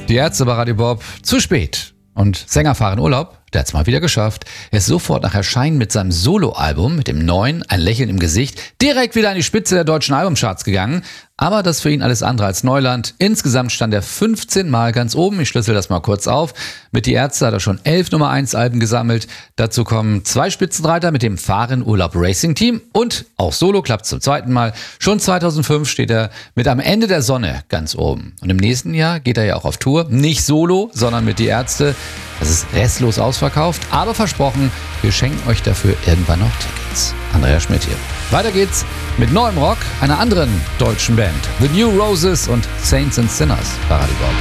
Die Ärzte bei Radio Bob zu spät. Und Sänger fahren Urlaub, der hat's mal wieder geschafft. Er ist sofort nach Erscheinen mit seinem Soloalbum, mit dem neuen Ein Lächeln im Gesicht, direkt wieder an die Spitze der deutschen Albumcharts gegangen. Aber das für ihn alles andere als Neuland. Insgesamt stand er 15 Mal ganz oben. Ich schlüssel das mal kurz auf. Mit Die Ärzte hat er schon 11 Nummer 1 Alben gesammelt. Dazu kommen 2 Spitzenreiter mit dem Fahren Urlaub Racing Team. Und auch Solo klappt zum zweiten Mal. Schon 2005 steht er mit Am Ende der Sonne ganz oben. Und im nächsten Jahr geht er ja auch auf Tour. Nicht solo, sondern mit Die Ärzte. Das ist restlos ausverkauft. Aber versprochen, wir schenken euch dafür irgendwann noch Tickets. Andreas Schmidt hier. Weiter geht's mit neuem Rock einer anderen deutschen Band. The New Roses und Saints and Sinners bei Radio Bob.